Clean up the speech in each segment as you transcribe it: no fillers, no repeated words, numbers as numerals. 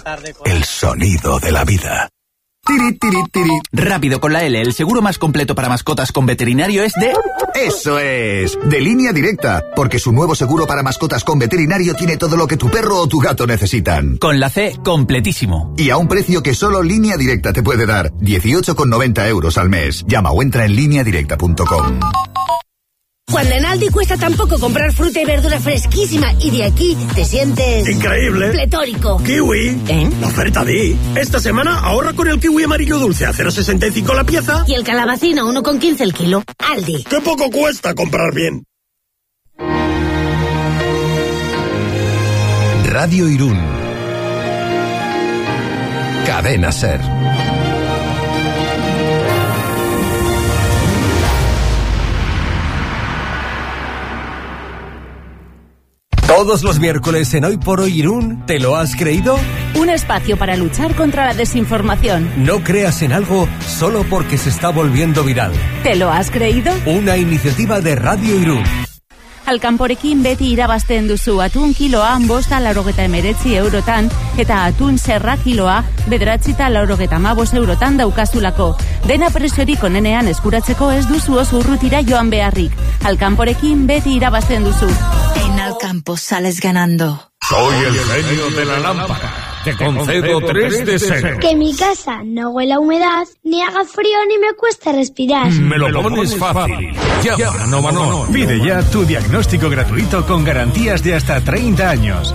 El sonido de la vida. Tiri, tiri, tiri. Rápido con la L, el seguro más completo para mascotas con veterinario es de... ¡Eso es! De Línea Directa, porque su nuevo seguro para mascotas con veterinario tiene todo lo que tu perro o tu gato necesitan. Con la C, completísimo. Y a un precio que solo Línea Directa te puede dar, 18,90 € al mes. Llama o entra en lineadirecta.com. Cuando en Aldi cuesta tan poco comprar fruta y verdura fresquísima y de aquí te sientes... ¡increíble! ¡Pletórico! ¡Kiwi! La oferta Di. Esta semana ahorra con el kiwi amarillo dulce a 0,65 la pieza. Y el calabacín a 1,15 el kilo. Aldi. ¡Qué poco cuesta comprar bien! Radio Irún. Cadena SER. Todos los miércoles en Hoy por Hoy Irún, ¿te lo has creído? Un espacio para luchar contra la desinformación. No creas en algo solo porque se está volviendo viral. ¿Te lo has creído? Una iniciativa de Radio Irún. Alkanporekin beti irabazten duzu atun kiloa 5,89 eurotan eta atun serra kiloa 9,95 eurotan daukazulako. Dena presiorik onenean eskuratzeko ez duzu oso urrutira joan beharrik. Alkanporekin beti irabazten duzu. En Alcampo sales ganando. Soy el genio de la lámpara. Te concedo 3 deseos. Que mi casa no huela a humedad, ni haga frío ni me cueste respirar. Me lo pones fácil. Llama a Novanor. Pide ya tu diagnóstico gratuito con garantías de hasta 30 años.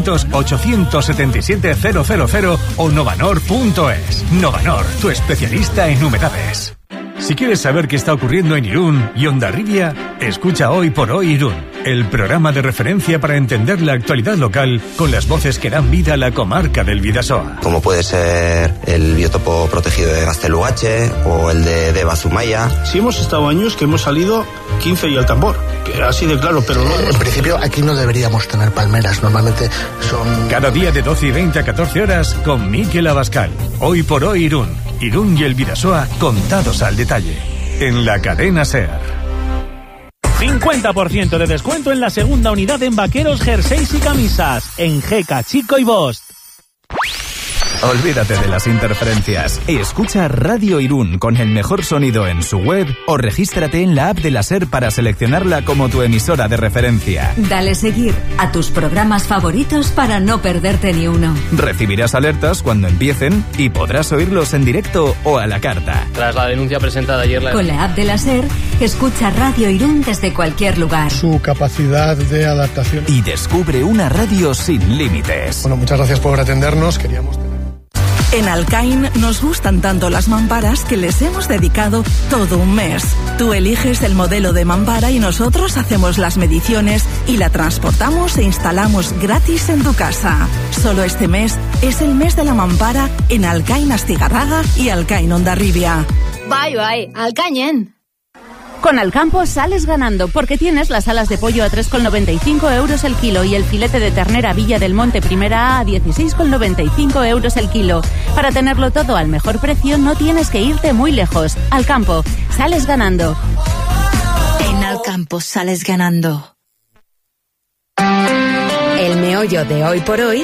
900-877-000 o novanor.es. Novanor, tu especialista en humedades. Si quieres saber qué está ocurriendo en Irún y Hondarribia, escucha Hoy por Hoy Irún, el programa de referencia para entender la actualidad local con las voces que dan vida a la comarca del Bidasoa. Como puede ser el biotopo protegido de Gaztelugatxe o el de Deva Zumaya. Sí, hemos estado años que hemos salido 15 y al tambor, que así de claro, pero no... En principio aquí no deberíamos tener palmeras, normalmente son... Cada día de 12 y 20 a 14 horas con Miquel Abascal. Hoy por Hoy Irún. Irún y el Bidasoa contados al detalle. En la cadena SER. 50% de descuento en la segunda unidad en vaqueros, jerseys y camisas. En Jeca, Chico y Bost. Olvídate de las interferencias. Escucha Radio Irún con el mejor sonido en su web o regístrate en la app de la SER para seleccionarla como tu emisora de referencia. Dale seguir a tus programas favoritos para no perderte ni uno. Recibirás alertas cuando empiecen y podrás oírlos en directo o a la carta. Tras la denuncia presentada ayer... Con la app de la SER, escucha Radio Irún desde cualquier lugar. Su capacidad de adaptación. Y descubre una radio sin límites. Bueno, muchas gracias por atendernos. Queríamos... En Alcain nos gustan tanto las mamparas que les hemos dedicado todo un mes. Tú eliges el modelo de mampara y nosotros hacemos las mediciones y la transportamos e instalamos gratis en tu casa. Solo este mes es el mes de la mampara en Alcain Astigarraga y Alcain Hondarribia. Bye, Alcañen. Con Alcampo sales ganando porque tienes las alas de pollo a 3,95 euros el kilo y el filete de ternera Villa del Monte Primera A 16,95 euros el kilo. Para tenerlo todo al mejor precio no tienes que irte muy lejos. Alcampo, sales ganando. En Alcampo sales ganando. El meollo de Hoy por Hoy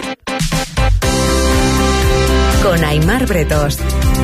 con Aimar Bretos.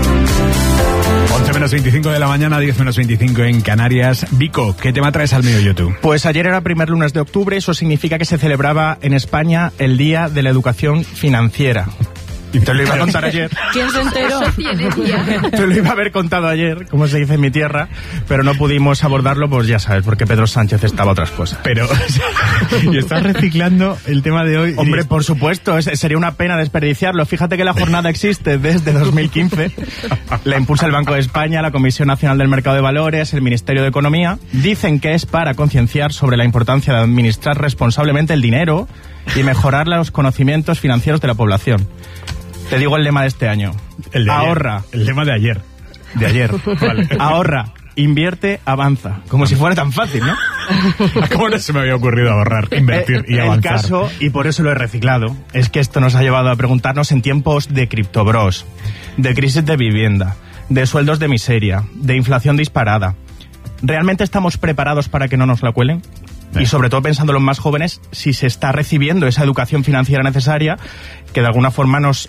11:25 de la mañana, 10:25 en Canarias. Vico, ¿qué tema traes al meollo tú? Pues ayer era primer lunes de octubre, eso significa que se celebraba en España el Día de la Educación Financiera. Y te lo iba a contar ayer. ¿Quién se enteró? Te lo iba a haber contado ayer, como se dice en mi tierra, pero no pudimos abordarlo, pues ya sabes, porque Pedro Sánchez estaba a otras cosas. Pero, ¿y estás reciclando el tema de hoy? Hombre, por supuesto, sería una pena desperdiciarlo. Fíjate que la jornada existe desde 2015. La impulsa el Banco de España, la Comisión Nacional del Mercado de Valores, el Ministerio de Economía. Dicen que es para concienciar sobre la importancia de administrar responsablemente el dinero y mejorar los conocimientos financieros de la población. Te digo el lema de este año. El de ahorra. Ayer. El lema de ayer. De ayer. Vale. Ahorra, invierte, avanza. Como si fuera tan fácil, ¿no? ¿Cómo no se me había ocurrido ahorrar, invertir y avanzar? El caso, y por eso lo he reciclado, es que esto nos ha llevado a preguntarnos en tiempos de criptobros, de crisis de vivienda, de sueldos de miseria, de inflación disparada. ¿Realmente estamos preparados para que no nos la cuelen? Y sobre todo pensando en los más jóvenes, si se está recibiendo esa educación financiera necesaria que de alguna forma nos